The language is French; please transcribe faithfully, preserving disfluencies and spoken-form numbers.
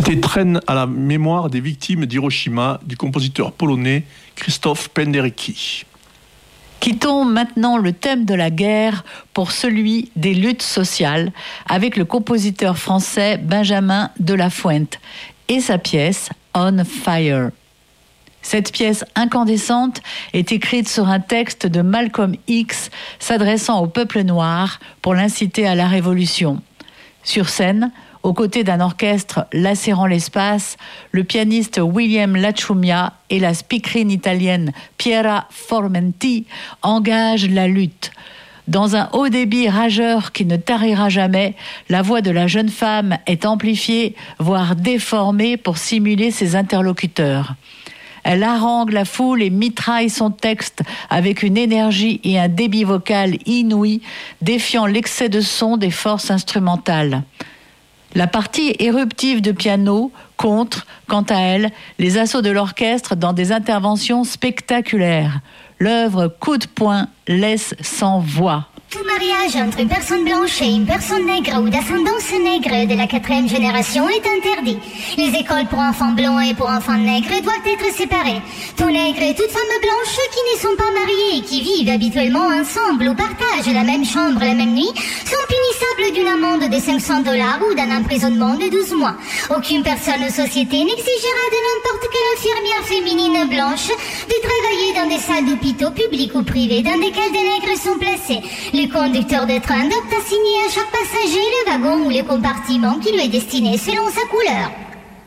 C'était Train à la mémoire des victimes d'Hiroshima du compositeur polonais Krzysztof Penderecki. Quittons maintenant le thème de la guerre pour celui des luttes sociales avec le compositeur français Benjamin de la Fuente et sa pièce On Fire. Cette pièce incandescente est écrite sur un texte de Malcolm X s'adressant au peuple noir pour l'inciter à la révolution. Sur scène, aux côtés d'un orchestre lacérant l'espace, le pianiste William Lachumia et la speakerine italienne Piera Formenti engagent la lutte. Dans un haut débit rageur qui ne tarira jamais, la voix de la jeune femme est amplifiée, voire déformée pour simuler ses interlocuteurs. Elle harangue la foule et mitraille son texte avec une énergie et un débit vocal inouïs, défiant l'excès de son des forces instrumentales. La partie éruptive de piano contre, quant à elle, les assauts de l'orchestre dans des interventions spectaculaires. L'œuvre coup de poing laisse sans voix. Tout mariage entre une personne blanche et une personne nègre ou d'ascendance nègre de la quatrième génération est interdit. Les écoles pour enfants blancs et pour enfants nègres doivent être séparées. Tout nègre et toute femme blanche qui ne sont pas mariés et qui vivent habituellement ensemble ou partagent la même chambre la même nuit sont punissables d'une amende de cinq cents dollars ou d'un emprisonnement de douze mois. Aucune personne ou société n'exigera de n'importe quelle infirmière féminine blanche de travailler dans des salles d'hôpitaux publics ou privés dans lesquelles des nègres sont placés. Le conducteur de train doit assigner à chaque passager le wagon ou le compartiment qui lui est destiné selon sa couleur.